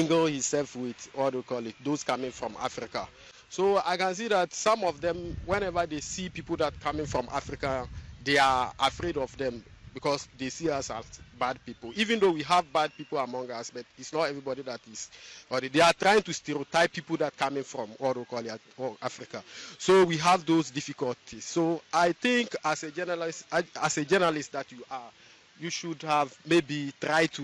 mingle himself with what do call it, those coming from Africa. So I can see that some of them, whenever they see people that coming from Africa, they are afraid of them because they see us as bad people. Even though we have bad people among us, but it's not everybody that is. Or they are trying to stereotype people that coming from what do call it, Africa. So we have those difficulties. So I think as a journalist that you are, you should have maybe try to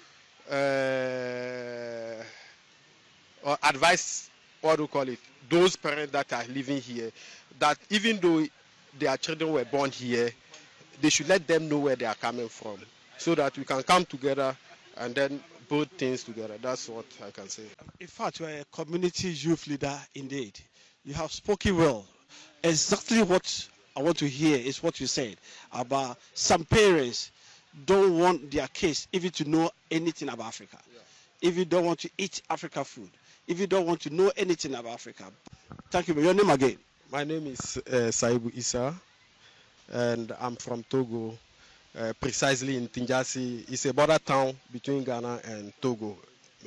or advise what do you call it, those parents that are living here, that even though their children were born here, they should let them know where they are coming from, so that we can come together and then build things together. That's what I can say. In fact, you are a community youth leader indeed. You have spoken well. Exactly what I want to hear is what you said about some parents don't want their kids even to know anything about Africa. Yeah. If you don't want to eat African food, if you don't want to know anything about Africa. Thank you. Your name again? My name is Saibu Issa, and I'm from Togo, precisely in Tinjasi. It's a border town between Ghana and Togo.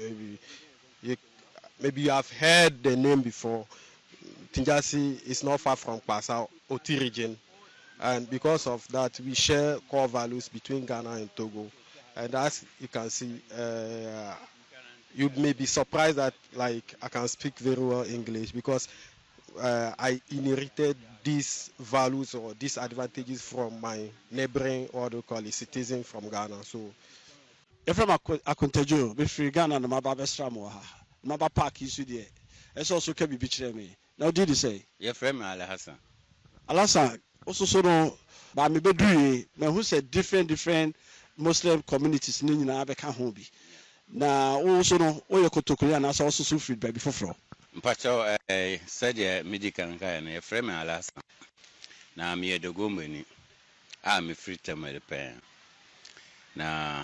Maybe you have heard the name before. Tinjasi is not far from Kwasa, Oti region. And because of that, we share core values between Ghana and Togo. And as you can see, you may be surprised that like I can speak very well English because I inherited these values or these advantages from my neighboring or do call it citizen from Ghana. So if I'm a Akuntejo, before Ghana no maba bestramo ha. Maba park isu there. It's also can be bichire me. Now did you say? Your friend Ala Hassan. Alasa also so no ba me bedui me who said different Muslim communities ni nyina abeka ho bi. Na also no oye kotokuri na also so feedback before from. Mpacho said ya medical nka na your friend Ala Hassan. Na me edogo mani. Me free time the pen. Na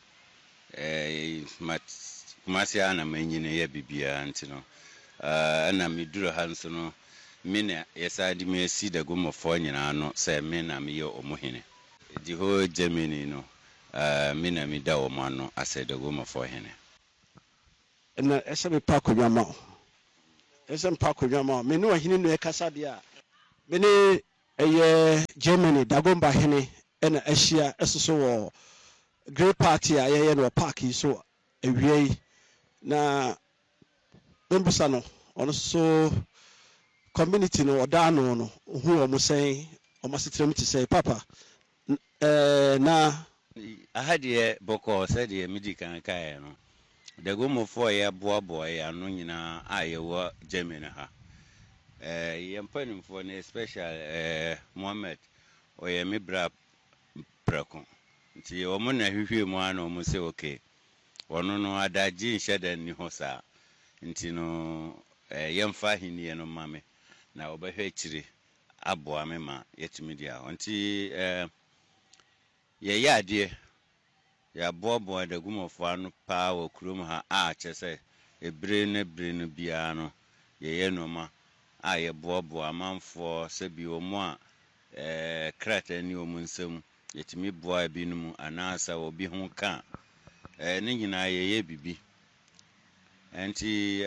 kumasi ana menyine ya bibia ntino. Na me duro hanso no mina yesadi me si da gomo fo nyina no se me na me ye omuhene di ho Germany no mina mi da o mano ase da gomo fo hene na ese me pa kodwama ese me pa kodwama me no hene no ekasa dia me ne eye Germany da gomba hene na ahia esoso wo great party a ye no park so ewie na membusa no ono so community no odano no hu omo say omo sitrem to say papa na ahade boko said ye medical kai no the gomo for ye boa ya no nyina ayewo Germany ha ye mpanim for na special Mohammed oye mebra prako nti omo na hwehwe mu ana omo say okay wono no adaji nhede ni ho sa nti no yemfa hini no mame na obehwe chire aboa me ma yetimi dia nti ye yade ya bobo da gumofo anu pa wa kurom ha a chese ebre no bia no ye no ma a ye bobo amanfo se bi omo a krata ni omu nsam yetimi boa bi no mu anasa obi ho ka ne nyina ye bibi nti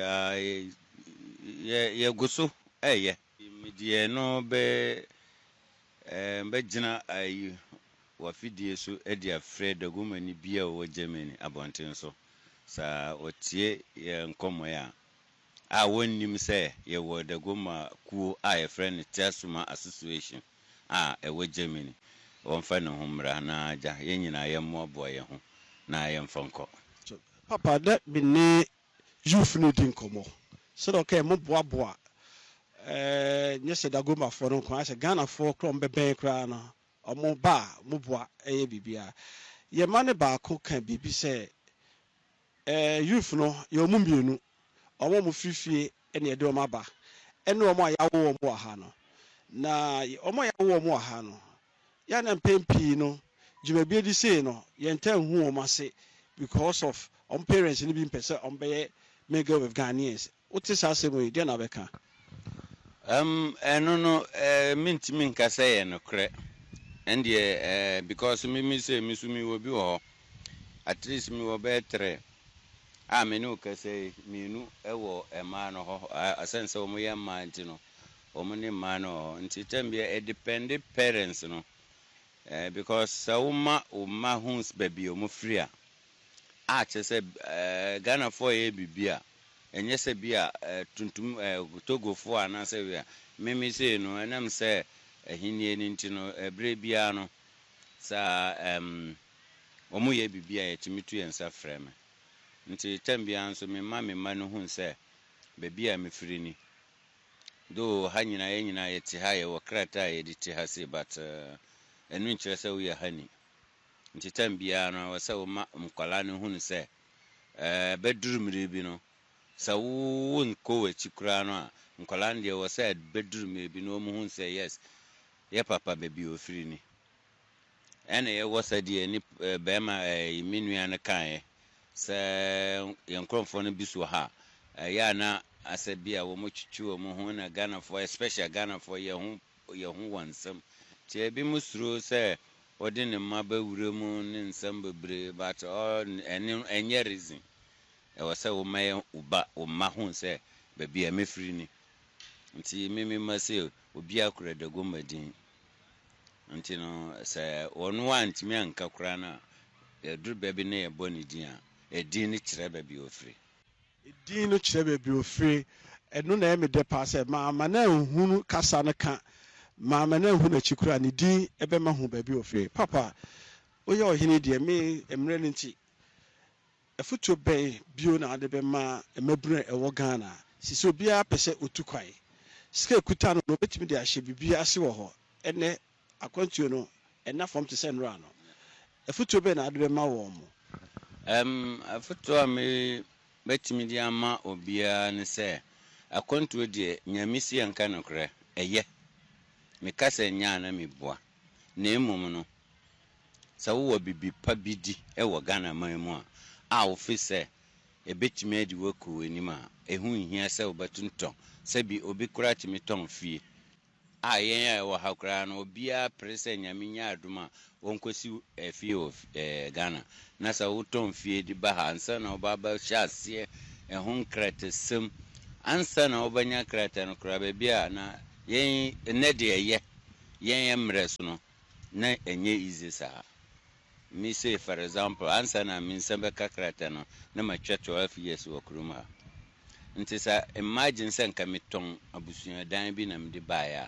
ye guso ye medie no be gina ayi wafidie so edi afred agumani bia wo Germany abonten so sa otie ye nkomo ya a wonnim se ye wo dagoma kuo a ye friend Tesuma Association a wo Germany wonfa ne homra na aja ye nyina ye mmobo ye ho na ye mfonko papa that be ne youth no din komo so okay mo boa nyese dagoma for no kwa se Ghana for krom beben kra no omo ba mo boa eye bibia ye mane ba ko kan bibi se youth no ye omu mienu omo mo fifie ene ye de omo ba ene omo ayawo omo ha no na omo yawo omo ha no ya na mpempi no jumabie di say no ye ntan hu omo ase because of parents ni bi mpese be mingle with Ghanaians. What is asem we na beka? No mintimi nkasa ye no kre. And because me say me sumi will be at least me will be 3 a me no kase minu ewo ema no ho asense wo ye ma nti no wo ne ma no nti tambia e depend parents no because so ma huns baby o mo free a chese Ghana for ye bibia enye se bia tuntum Togo for ana se bia memi se no enam se ehinie ni nti no ebre bia no sa omo ye bibia ye timitu yensa freme nti tambia nso me ma no hu se bibia me free ni do ha nyina ye ti ha ye wo krata ye di ti ha se but enu nkyere se wo ye hani nti tambia no se wo ma mkwala no hu se bedroom bi no sa wo nko we chikura no a nkwala ndie wo se bedroom bi no mu hu se yes ye papa baby o free ni ene ye wo se die ni bema minua ne kan se yenkromfo no biso ha ya na asabia wo mo twitwi wo mo ho na Ghana for especially Ghana for ye ho wansam tie bi musuro se odi ne maba wure mu ne nsam bebre but enye reason e wo se wo ma uba wo ma ho se baby a mefiri ni nti mimi ma se obi akura de gomadin nti no se wonu antimi anka kura na dur baby na ye boni din a edin ni kire baby ofiri edin no kire baby ofiri eno na eme de pass ma na nhunu kasa ne ka ma na nhunu achikura ne din ebe ma hu baby ofiri papa oye ohini de me emre ne nti efutu ben bio na ade be ma emabure ewo Ghana sisi obia pese otukwan sika kuta no betimi de ahye bibia ase wo ho ene akwantuo no ena form to send run no efutu ben na ade be ma wo mo afutu ame betimi de ama obia ne se akwantuo de nyamisi anka no kre eye me kasa nya na me boa na emum no sa wo bibi pa bidi ewo Ghana man mu a ofise ebetimi adi waku enima ehu hia se obatunton se bi obi kura timi ton fie a yen ya wo hakura no obia prese nyaminya aduma wonkosi fie of Ghana na sa wo ton fie di ba hansa na obaba hyase ehun kratesem ansa na obanya krata no kura ba bia na yen ne de yen mreso no na enye easy sa me say for example ansa na min sembe kakrata no na matwa 12 years wo kuruma nti sa imagine sen ka meton abusua dan bi na mde baaya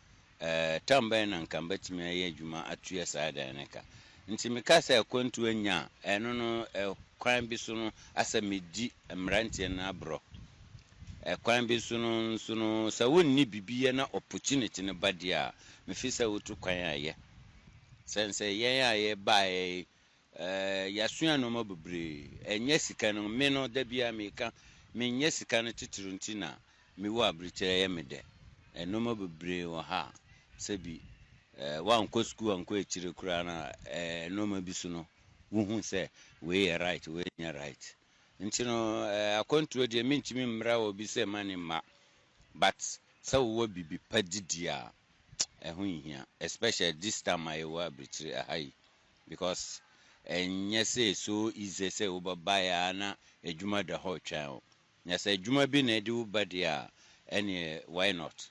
tambe na nka batimi aye adwuma atuya sa dan ne ka nti me ka sa kwantu anya eno no kwan bi so no asa medi mrantie na abro kwan bi so no sa wonni bibiye na opportunity ne badia me fi sa wotu kwan aye sense yen aye bae yasua no mabubre enye sika no me no da bia me ka me nye sika no tituru ntina me wo abrikyere ye me de no mabubre wo ha sebi wa nko school anko echire kura na no ma bisu no wo hu se we right we nya right ntino akontuo de me ntimi mmra wo bi se mani ma but so wo bibi padidia ehun hia especially this time I wa abrikyere ahai because enye say so easy say obabaya na adwuma da ho twan nya say adwuma bi na de ubade a ene why not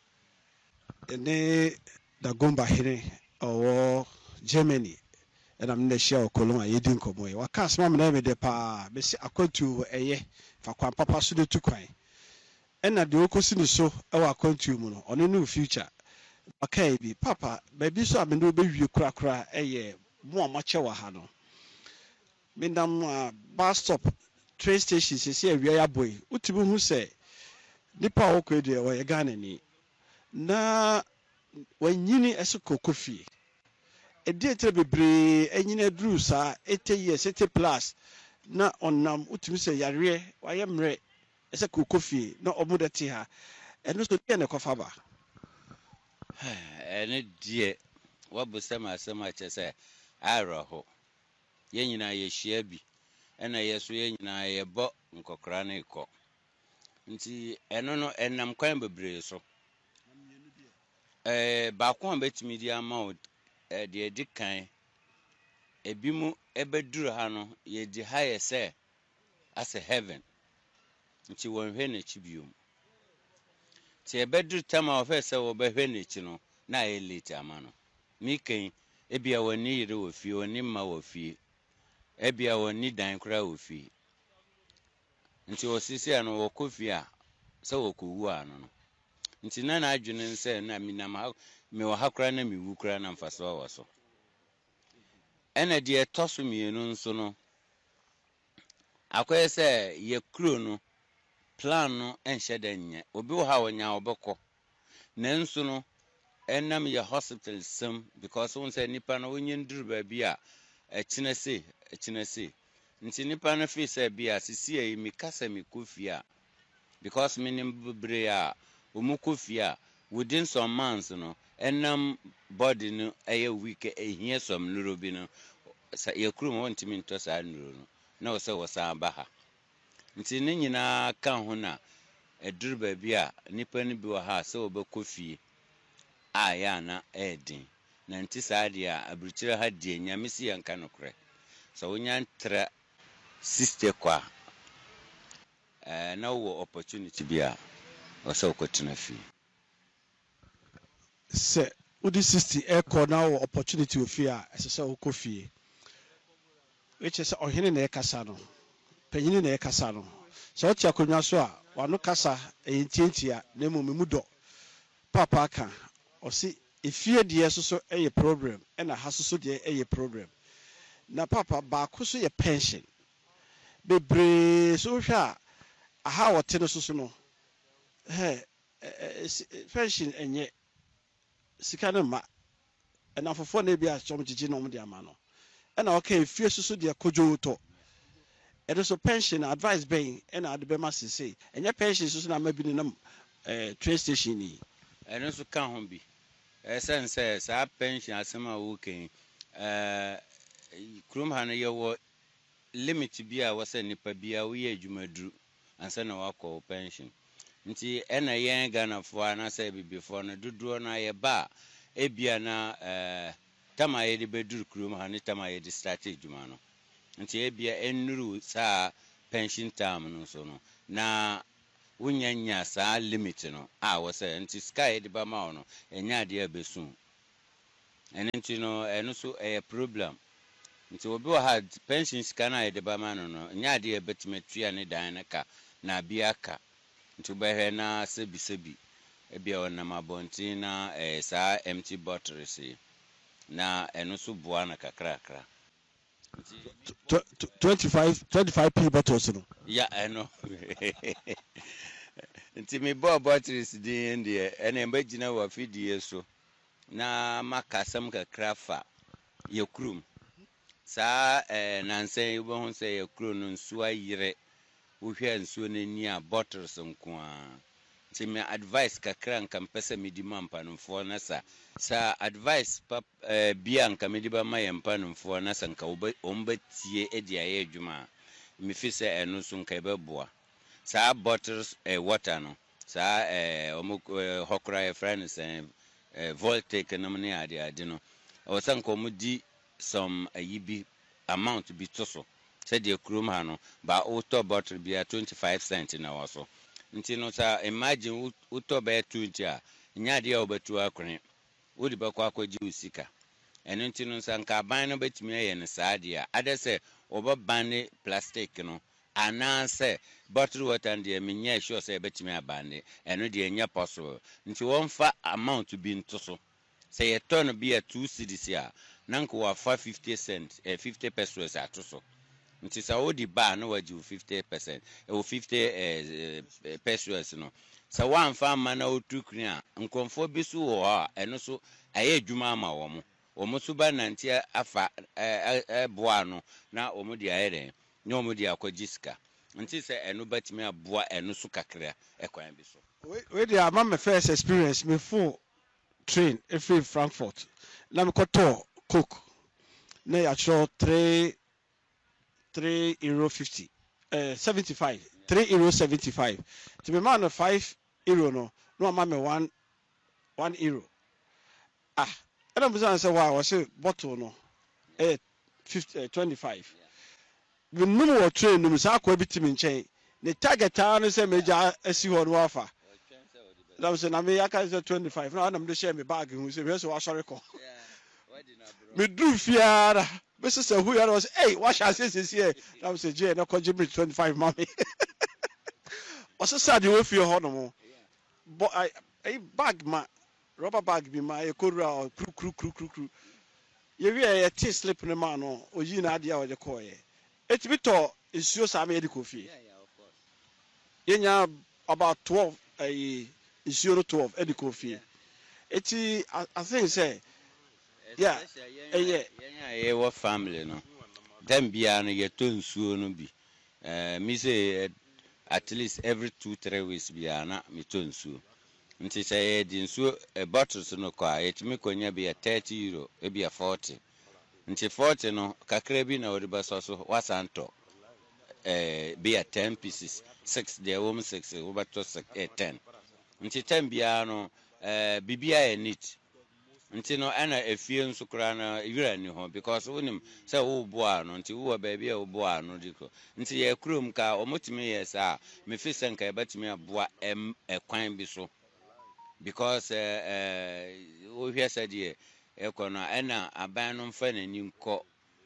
ene da gomba hire owo Germany and am na share okolon a yedin komo e waka asma me na me de pa be si akwantu eye fa kwan papa so de tukwan ena de okosi ni so e wa akwantu mu no ono no future okay bi papa baby so amendo be wie kura eye mo amache wa ha no mindam bus stop train station se awia ya boy utibu hu se nipa wo kwede e wo Ghana ni na wanyini esoko kofi edietre bebre enyina dru sa 80 years 80 plus na onam utimi se yare waye mre ese kofi na omude ti ha eno so tie ne kofa ba ene die wabusema asema chese araho yenyina ye hia bi ena yeso yenyina ye bo nkokora na iko nti eno no enam kwan bebre so ba kwa betimi di ama de edikan ebimu ebeduru ha no ye di ha ye se as a heaven. Nti wɔnhwɛ n'akyi biom. Nti ɛbɛduru tam a wɔfɛ sɛ wɔbɛhwɛ n'akyi no na ayɛ late ama no. Mekan ebia wɔni yere wɔ fie, wɔni mma wɔ fie. Ebia wɔni dan koraa wɔ fie. Nti wɔsisi ano wɔkɔ fie a sɛ wɔkɔwu ano no. Nti na adwene nsɛ na minam ha me wɔ ha koraa na mewu koraa na mfa so wɔ so. Ɛna deɛ ɛtɔ so mmienu nso no akɔyɛ sɛ yɛ kuro no plan no ɛnhyɛ da nyɛ. Obi wɔ ha wɔnya wɔbɛkɔ. Nanso no ɛnam yɛ hospital sam because wɔn sɛ nipa no wɔnyɛ nduru baabi a ɛkyina se. Nti nipa no fi sɛ bi a sisi a mi kasa mi kɔ fie a because minim bebree a wɔn kɔ fie a within some months no ɛnam body no ɛyɛ weak ɛhia some nuro bi no yɛ kuro mu wɔntumi ntɔ saa nuro no na wɔsɛ wɔsan ba ha. Nti ne nyinaa ka ho na ɛduru baabi a nipa no bi wɔ ha sɛ wɔbɛkɔ fie a yɛ ana ɛɛden. Na nti saa deɛ a aburukyerɛ ha deɛ nyame si yɛn ka no korɛ. So wonya ntra sister kwa na wo opportunity bi a wɔsɛ wokɔtena fie. Sɛ wodi 60 ɛkɔ na wo opportunity wɔ fie a ɛsɛ sɛ wokɔ fie. Which is ɔhene na ɛkasa no. Panyini na ɛkasa no. Sɛ wote akonnwa so a wano kasa ɛyɛntientia na mmom mu dɔ. Papa aka ɔsi efie deɛ soso ɛyɛ problem ɛna ha soso deɛ ɛyɛ problem. Na papa baako so yɛ pension. Bebree so hwɛ a aha wɔte no soso no. Pension ɛnyɛ sika no ma. Ɛna afofo na bi a chɔm gyegye no de ama no. Ɛna ɔka efie soso deɛ kodwo to. Ɛde so pension advice bɛn ɛna ade bɛma sese. Ɛnyɛ pension soso na ma bi ne nam train station ni. Ɛno so ka ho bi. Ɛsɛn sɛ saa pension asɛm a wokan kurom ha no yɛwɔ limit bi a wɔsɛ nipa bi a woyɛ adwumaduru ansa na wakɔ pension. Nti ɛna yɛn Ghanafoɔ anasɛ bibifoɔ no dodoɔ no ayɛ ba ebia na tama yɛde bɛduru kurom ha ne tama yɛde start adwuma no. Nti ebia ɛnuru saa pension time no so no na wonya saa limit no a wɔsɛ nti sky yɛde ba ma wo no ɛnya adeɛ abesu. Ɛno nti no ɛno so ɛyɛ problem. Nti obi wɔ ha pension sika na yɛde ba ma no no nya adeɛ betumi tua ne dan ne ka na bia ka. Nti bɛhwɛ na sebi ebia ɔnam abɔnten na saa empty bottles na ɛno so boa na kakrakra. 25p bottles no. Ya ɛno. Nti me bottles din deɛ ɛna mbɛgyina wɔ afidie so na makasam kakra fa yɛ kurum. Saa nansan wobɛhu sɛ yɛ kuro no nsuo ayere. Wohwɛ nsuo no ni a bottles nko a. Nti me advice kakra nka mpɛ sɛ medi ma mpanimfoɔ na sa advice bia nka medi ba ma yɛ mpanimfoɔ na sa nka ɔmbɛtie edi ayɛ adwuma a mefi sɛ ɛno so nka ɛbɛboa. Saa bottles water no saa hokora yɛ friend sɛ voltaic nom ne ade no ɔwɔ nka ɔmo di some ayibi amount bi to so sɛ deɛ kurom ha no ba wotɔ bottle bi a 25 cents na wɔ so. Nti no sa imagine wotɔ bɛyɛ 20 a nya deɛ a wobɛtu akɔne wode bɛkɔ akɔgye wo sika. Ɛno nti no sa nka aban no bɛtumi ayɛ ne saa deɛ a ade sɛ wɔbɛban ne plastic no anaasɛ bottle water deɛ menyɛ sure sɛ ɛbɛtumi abande ɛno deɛ nyɛ possible. Nti wɔmfa amount bi nto so. Sɛ yɛtɔ no bi a 2 cedis a na nka wɔafa 50 cents 50 pesos ato so. Nti sa wodi ba na wagye 50% 50 pesos no. Sa wɔamfa ama na wotu kuni a nkonfo bi so wɔ hɔ a ɛno so ayɛ adwuma ama wɔn. Wɔn so ba nante afa boa no na wɔn de ayɛ den na wɔn de akɔgye sika. Nti sɛ ɛno batumi aboa ɛno so kakra ɛkwan bi so. We dey ama me first experience me full train every Frankfurt. Na me kɔtɔ coke na ya cho €3.50 75 €3.75 to be man €5 no ama me €1 and I'm saying say wow I say bottle no 25 num wɔ train num saa akɔ bi timi nkyɛn ne target ano sɛ meja asi hɔ no wafa na me sɛ na me aka sɛ 25 na me de share me bag hu sɛ me sɛ wa sɔre kɔ me dru fiara me sɛ hu ya was hey wa sha sɛ na me sɛ je na kɔ give me 25 mami ɔsɛ sa de wo fie hɔ no mo ai bag ma rubber bag bi ma e korura kru ye wi e tea slip ne ma no oyi na ade a o de kɔ ye etimi tɔ nsuo sa me de kɔ fie yenya about 12 nsuo no 12 e de kɔ fie eti I think say yeah yeah what family no dem bia no ye to nsuo no bi me say at least every 2-3 weeks bia na me to nsuo nti say di nsuo bottles no kwa yetimi konya bia €30 e bia 40 nti 40 no kakra bi na odi baso so wasanto bia 10 pieces 6 there wom 6 wo bato 10 nti 10 bia no bibia e neat nti no ana efie nso kra na yura ni ho because wonim say wo boa no nti wo ba bia wo boa no diko nti ye krom ka omotimi yesa me fi senka e batimi aboa kwan bi so because wo hwe said ekono ana aban no mfa nani nkɔ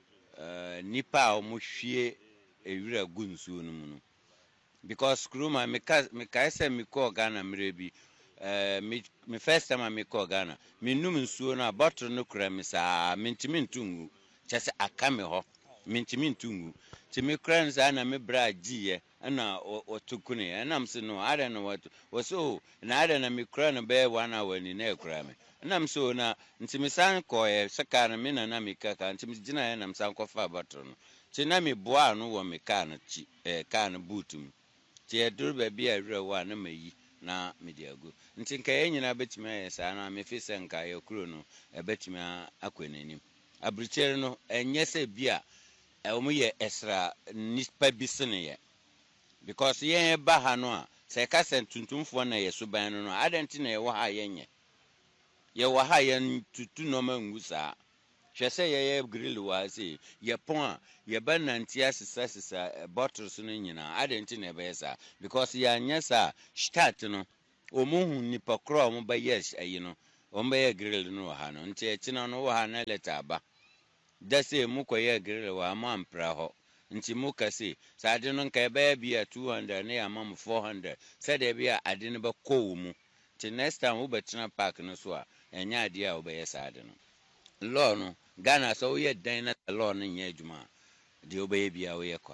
nipa a omohwie ewura gu nsuo no mu no because kroma me ka say me kɔ Ghana mre bi me first time me kɔ Ghana me num nsuo no bottle no kura me saa mentimi ntungu kyese aka me hɔ mentimi ntungu ti me kura nsa na me bra giye na otukune enam se no ada na what so na ada na me kura no be 1 hour ni na kura me enam so na ntimi san kɔ seka na me na me kaka ntimi gina ya nam san kɔ fa bottle no ti na me boa no wɔ me car no chi car no boot mu ti eduru ba bia awura wa na mayi na mediago nti nka yenyina betimi ayesa na me fi senka ye kuro no betimi akwenani abrichere no enye se bia omo ye extra nispa bisene ye because ye ba ha no a se ka sentuntumfo na ye suban no adenti na ye wo ha yenye ye wo ha ye tutu no mangusa hwese ye grill wa se ye pon a ye ba nanti asisa bottles no nyina adenti na be yesa because ya nyesa start no omuhu nipa kro omo ba yes ayi no omo ye grill no ha no nti e china no wo ha na leta ba dase mu ko ye grill wa ma ampra ho nti mu ka se sa ade no nka be bia 200 na ya ma 400 said de bia ade no ba ko mu ti next time wo betina park no so a enya ade a wo be yes ade no law no Ghana so ye dan na law no nya adwuma de wo be bia wo ye kwa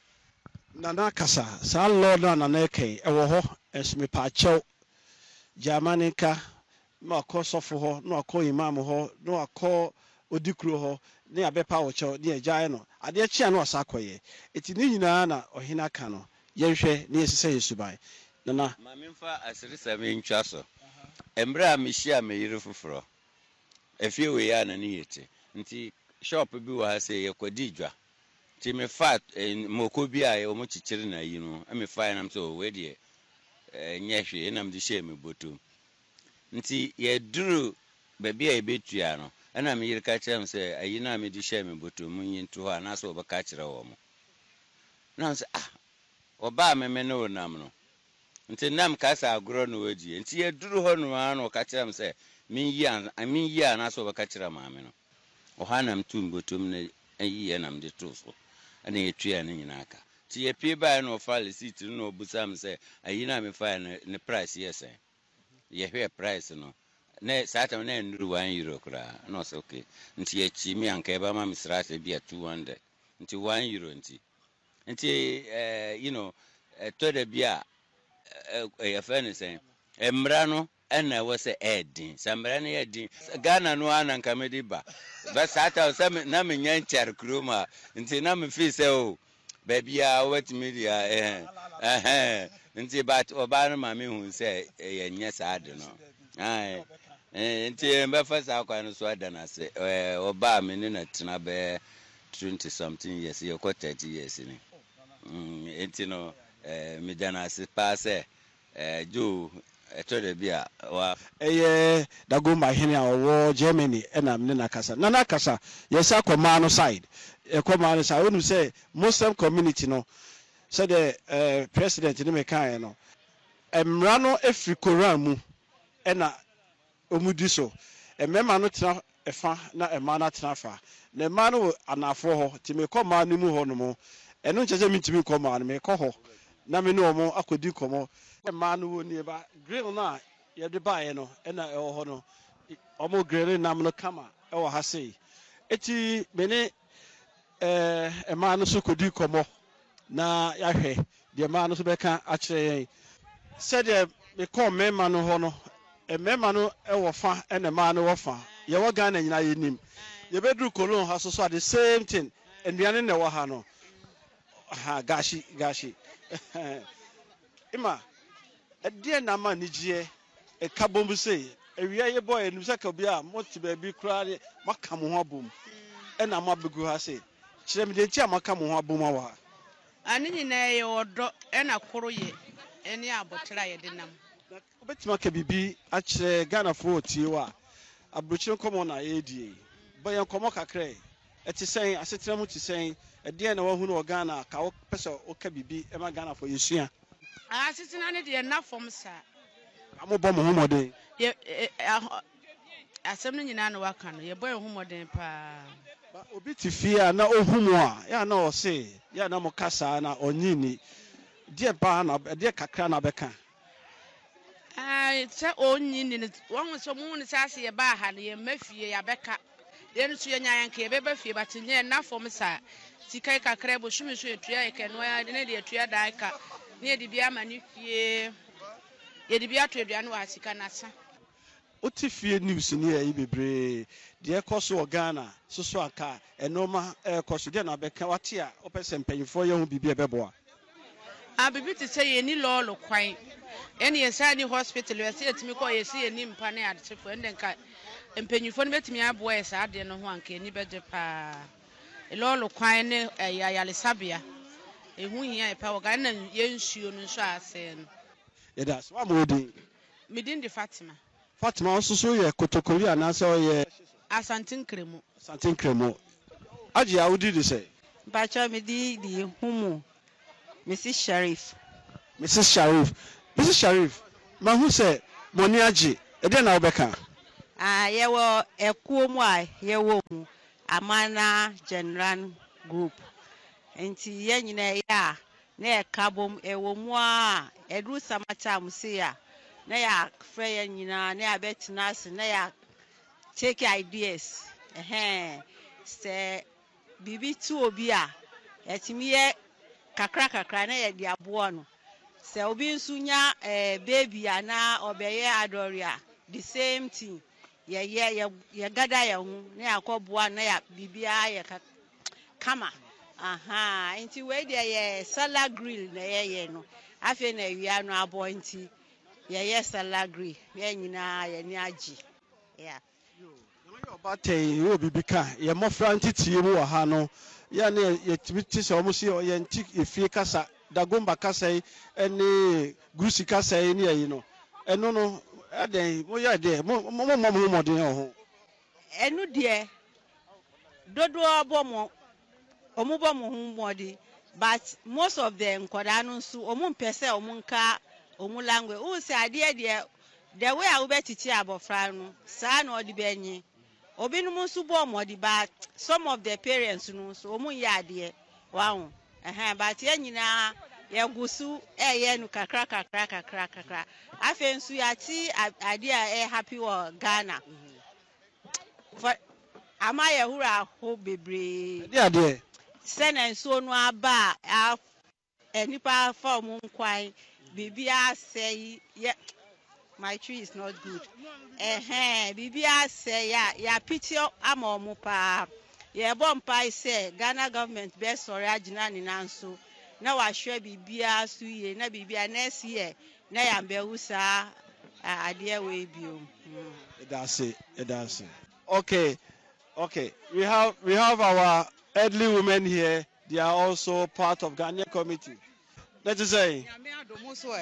na kasa sa law na eke e wo ho esme pa chew Jamanika no akọ sọfo ho no akọ imam ho no akọ odikuro ho ne abepa wo chew ne agyae no ade chia no asakoye eti ne nyina na ohina ka no yenhwe ne yesese yesuban na ma memfa asiri same ntwa so embra me hia me yire foforo efie we ya na ne yete nti shop bi wo ha se yekwadi dwa ti me fat moko bi a ye omo chichiri na yi no me fa na so we de nyehwe na me de hye me botom nti ye duru ba bia e betua no na me yire ka kyerem se ayi na me de hye me botom nyinto ho na so obeka kyerɛ wo mo na so oba me no nam no nti nam ka sa agro no wagie nti ye duru ho no ano ka kyerem se min yi na so obeka kyerɛ maame no ohanam tum botom na ayi ye nam de to so ana yetua ne nyina aka ti ye pie ba na ofa receipt no obusam se ayi na me fa ne price yes ye hwe price no na sata na nduru €1 kra no so okay nti ye chi mi anka e ba ma misrate bia 200 nti €1 nti you know to da bia e fa ne sen emra no ena wo se edin samra ne edin Ghana no ananka me di ba sata o na me nyan char kroma nti na me fi se o babia what media nti but oba no ma me hu se ye nya saade no nti mbe fa sa kwa no so adana se oba me ne na tena be 20 something years ye ko 30 years ni nti no me dana se pa se jo eto de bia wa eye Dagoma hene a wo Germany na me na kasa na kasa yesa koma no side koma no side wonu say Muslim community no say the president ni me kan no emra no efri Koran mu na omudi so emema no tena efa na ema na tena fa na ema no anafo ho ti me koma no mu ho no mo eno nchese mi timi koma no me kɔ ho na me no mo akodi komo ema no woni ba grill na ye de bae no na ɛwɔ ho no omo grill nam no kama ɛwɔ ha sei eti me ne ema no so kodi komo na yahwɛ de ema no so bɛka akyerɛ yɛn sɛ de me kɔ mema no ho no mema no ɛwɔ fa na ema no wɔ fa ye wɔ Ghana nyina yenim ye bedru kolon ha so at the same thing nduane na ɛwɔ ha no ha gashi ima ɛdeɛ na ma nigye ɛka bombu sei ewia ye boy enu sɛ ka bia moti ba bi kura de maka mo ho abom ɛna ma begu ha sei kyerɛ me de ntia maka mo ho abom awa ha ani nyina ye odo ɛna koro ye ɛne abotira ye de nam obetima ka bibi akyerɛ Ghana fo tie wa abrochire komo na yedie bayan komo kakra ɛte sɛn asetena mu te sɛn ɛdeɛ na wahu no Ghana ka wo pɛsɛ o ka bibi ɛma Ghana fo yesua asetena ne de na fom sa amobɔ mo homɔden ye asɛm no nyina na waka no ye boy homɔden pa obi ti fie a na ohumu a ya na ɔse ya na mo kasa na onyini die ba na de kakra na bɛka sɛ onyini ne wɔn so mu ne sase ye ba ha ne ye mafie ya bɛka ye no so ye nyan ka ye bɛba fie batenye na fom sa sikai kakra bo shumi so etua ye keno ya ne de etua dai ka ne de bia ma ne fie ye de bia to aduane wa sika na sa oti fie news ni ayi bebre de ekoso o Ghana soso aka enoma ekoso de na beka wate a opese mpanyifo ye ho bibia beboa bibi ti say ye ni lolo kwan ene ye sa ni hospital we say etimi ko ye si ye ni mpa ne adetefo ende nka mpanyifo no betimi aboa ye sa ade no ho anka ni beje pa lolo kwan ne yale sabia ehu hia e pa wo Ghana ye nsuo no nso ase no ye da so amodi midin de Fatima also so ye kotokori anasa ye Asantenkremo aji awudi de say bacha me di humu Mrs. Sharif ma hu say moni aji e de na obeka ye wo ekuo mu a ye wo mu Amana General Group enti ye nyina ya na e kabom e wo mu a edru samata mu se ya na ya frɛ nyina na ya betina ase na ya take ideas se bibi tu obi a etimi ye kakra na ya di aboɔ no se obi nsu nya baby ana obeye adoria the same thing ye gada ya hu na ya kɔboa na ya bibia ye kama enti we de ye salad grill na ye no afi na wia no abo enti ye salagri ye nyina ye ni agi yeah yo batay wo bibika ye mofra ntitie mu wa ha no ya na ye tibiti se omo si ye nti efie kasa Dagomba kasa ene gusi kasa ni ayi no eno no aden mo ya de mo modin ho enu de dodo obomo omubo mo hu modi but most of them nkoda no nso omu mpese omu nka omu language who say ade the way I ubetiti abofra no sa na odi benyi obi no nso bo modi but some of the parents no so omu ya ade wow but ye nyina ye gusu ye no kakra afi nso ya ti ade a happy wo Ghana for ama ye hura ho bebre ade sena nso no aba enipa form nkwan bibia say my tree is not good bibia say ya picture ama omo pa ye bompa say Ghana government be sorry agina ni nanso na wa hwe bibia su ye na bibia next year na ya mbe usa ade we biom that's it okay we have our elderly women here. They are also part of Ghanaian committee. Let's say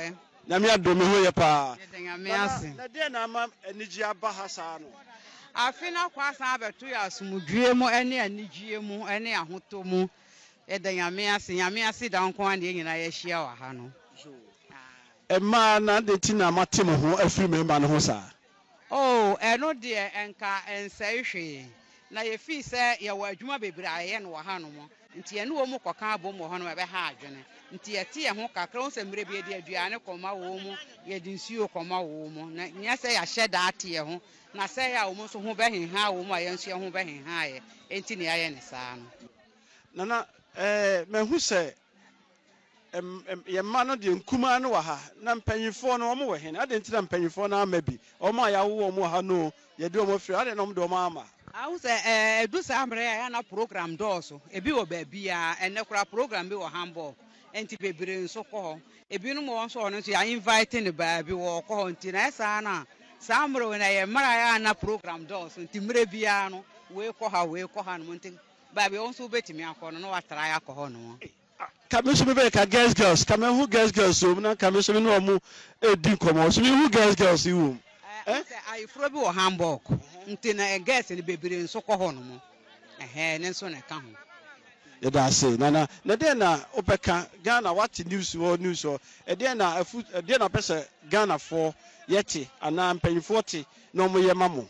na me adome ho ye pa me ase na de na ama anigi aba ha saa no afi na kwa san abeto ya asumudwie mu ene anigwie mu ene ahoto mu me ase da nko an de nyina ye hia wa ha no ma na de ti na matem ho afiri memba no ho saa oh eno de enka ensai hwe na ye fi se ye wa adwuma bebre aye no wa ha no mo nti ene wo mu koka abom wo ho no be ha adwene nti ye te ye ho kakra wo se mre be de aduane koma wo mu ye de nsuo koma wo mu na nya se ya hye da ate ye ho na se ya wo mu so ho be henha wo mu aye nso ye ho be henha ye enti ne aye ne saa no nana mehu se ye ma no de nkuma no wa ha na mpanyifo no omo we hen ade nti na mpanyifo no ama bi omo ya wo omo ha no ye de omo firi ade no omo de omo ama awu se edu sa amre ya na program dooso ebi wo ba bia ene kura program bi wo Hamburg enti bebere nso ko ho ebi no mo nso ono nso ya invite ne ba bi wo ko ho nti na esa na sa amre na ye mara ya na program dooso nti mre bia no we ko ha no nti ba bi onso betimi akọ no watara ya ko ho no kamiso me be ka girls kame hu girls so na kamiso me no omo edi komo so me hu girls iwu say I fro bi wo Hamburg nti na girls ni bebere nso ko ho no mo ne nso na ka ho ye da say na de na opeka Ghana what news o e de na pese Ghana for yeti ana mpanyifo ti na omo ye mamo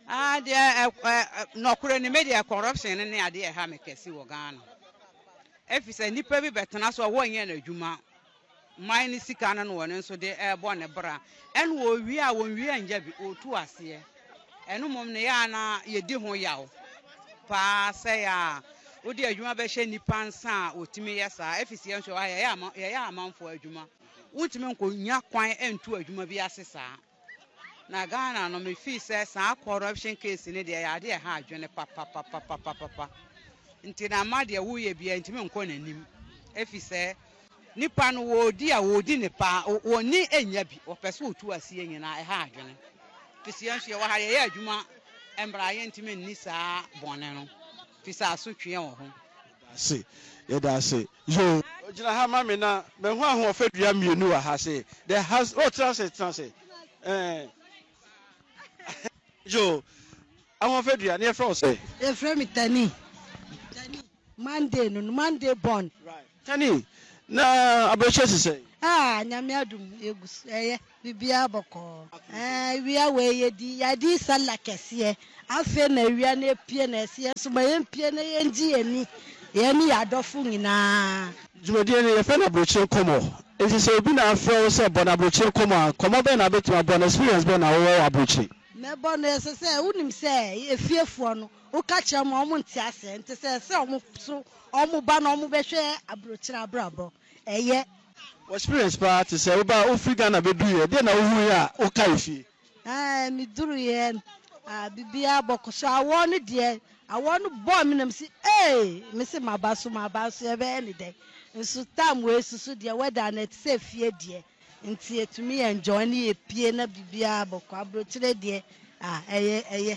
de no kure ni media corruption ne ade e ha me kesi wo Ghana efisa nipa bi betena so wo nya na adwuma man ni sika na no won nso de ebo ne bra en wo wi a won wi anja bi otu ase enu mom ne ya na ye di ho yawo pa se ya wo di adwuma be hye nipa nsa otimi yesa efisa nso wa ya amanfo adwuma wotimi nko nya kwan entu adwuma bi asesa na Ghana no me fi se sa corruption case ne de ya de ha adwene papa nti na ma de wo ye bia ntimi nko nanim efise nipa no wo di ne pa woni enya bi wo pese otu asie nyina e ha adwene fisi anhwe wo ha ye adwuma embra ye ntimi nni saa bone no fisi asotwe wo ho se ye da se yo ogina ha ma me na me hu aho ofadua mienu wa ha se the has transit yo aho ofadua ne efra o se efra mi tani Monday born. Right. Tani, na abroche say. Nyame adum egus bibia boko. Wia we yadi sala kese. Afe na wia na pie na ese so ma yempie na yenji ani. Ye ni adofo nyina. Jumadi ne ye fe na abroche komo. Enti se obi na afro se bon abroche komo be na betima bon experience be na wo abroche. Me bon ese se unim se efiefuo no. Uka chama omo nti ase nti se omo so omo ba na omo behwe abrochira abrabo eye experience pa to say oba ofri Ghana be duye de na ohu ya uka ifi mi duru ye bibia bokoso awon de awon bo mi nam si me se mabaso e be any day nso tam we susu de weather na se fie de nti etumi enjoy na epie na bibia boko abrochira de eye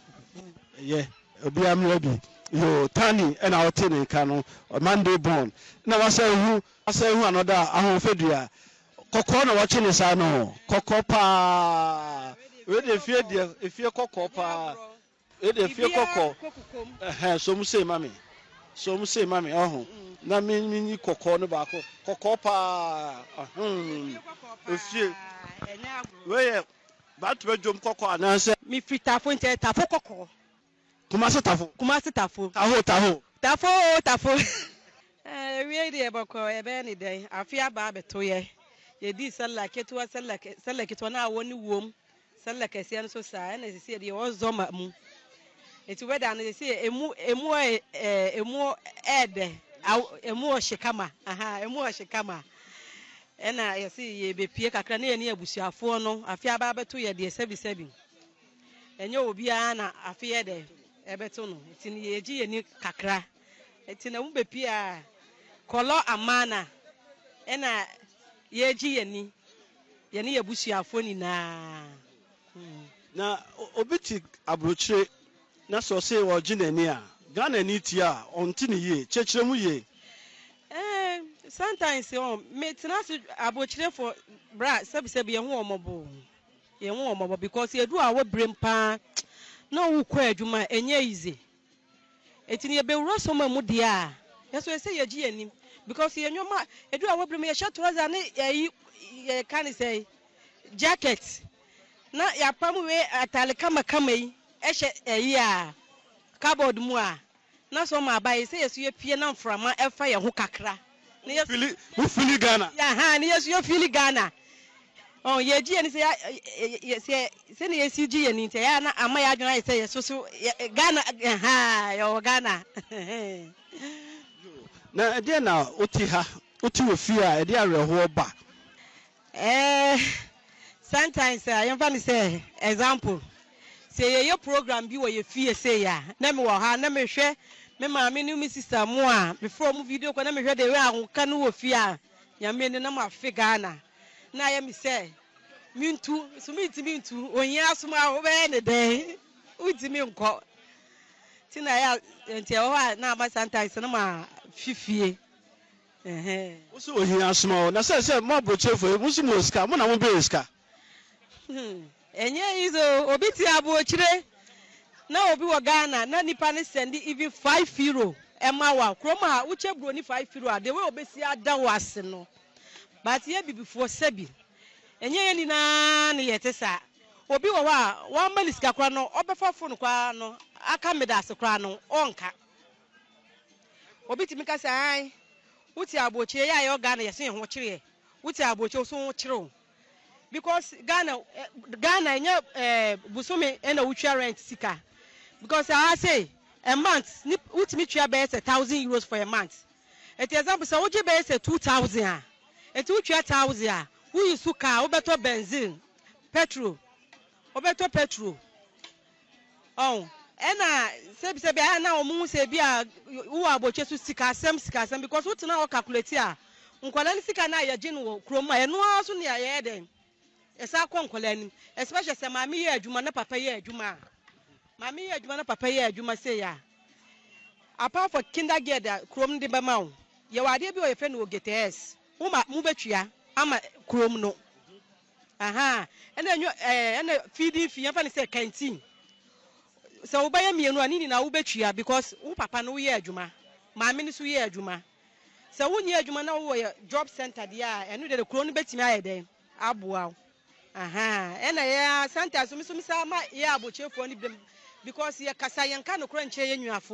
obi am ready yo Tani and our tin kanu Monday born na wasa hu another ahon fedua kokko na wache ne sa no kokko pa we de fie kokko pa we de fie kokko so mu say mami ohun na mi kokko no ba kokko pa fie we ba to jom kokko ananse mi fita fo nte ta fo kokko Kumasi tafo. We dey bako e be ni dey. Afia ba beto ye. Ye di salla ketua salla ketua na woni wom. Salla kese an so sa na se dey wo zoma mu. Eti weda na se emu ede. Emu o shikama. Emu o shikama. Ena ye se ye be pie kakra na ye ni abusuafo no. Afia ba beto ye dey sebi. Enye obi a na afia dey. Ebeto no etini yeji ye ni kakra etina mu bepia kolo amana ena yeji ye ni yebusuafo ni na obiti abrochire na so say wo ginani a Ghana ni ti a onti ni ye chechire mu ye sometimes me tena se abochire for bra sebi ye ho omobo because ye do awo brem pa na wo kwa adwuma enye easy etini ye be wuro so ma mu dia yeso ye say ye gi anim because ye nyoma edu awo brem ye sha trouser ne ye kan say jacket na ya pam we atale kama yi ehye eyi a cupboard mu a na so ma ba ye say yeso ye pie na mframa efa ye ho kakra ne yeso fili Ghana ya ha ne yeso ye fili Ghana oh ye ji ni say se ne yesi ji ni nte ya na ama ya adwuna say yeso so Ghana ha yo Ghana na de na oti ha oti wo fi a de areho ba sometimes you can say example say your program bi wo ye fie say ya na me wo ha na me hwe me ma me ni me sister mo a before mu video ko na me hwe de we ahunka no wo fie a ya me ni na ma fe Ghana na ya me say mintu so mintu onye asoma wo be ne den utimi nko ti na ya enti wo ha na ba sometimes na ma fifie Usu ohia asoma na say mo abochefo musu mo ska mo na mo be ska enye izo obi ti abochire na obi wo Ghana na nipa ne send even €5 ema wa kroma uche bro ni €5 de we obesi ada wase no but ye bibifo sabi enye ye ni na ne yetesa obi wo wa wa maliska kwa no obefa phone kwa no aka medase kwa no onka obi ti mika sai uti abochire ya yo Ghana yese ho kire uti abochire so ho kire because Ghana busumi ena utwa rent sika because I say a month utimi twa be €1,000 for a month et example say oje be 2,000 et utwa 1,000 we use car obeto benzene petrol oh ena sebi na omu se bia wo aboche su sika asem because utina o calculate a nkwala ni sika na ya gin wo kroma eno aso ne ya den esa konkola nim especially se mama ye adwuma na papa ye adwuma say ya apart for kindergarten krom de bema wo ye wade bi o ye fe no GTS mu betua ama krom no ena feeding fee fa ni say canteen so wo baye mienu ani na wo betua because wo papa no ye adwuma mama ni so ye adwuma so wo nye adwuma na wo ye job center dia eno de krom no betimi ayeden aboa ena ya santa so mi sa ma ya abochefo ni because ye kasa yanka no kro nche ye nnuafo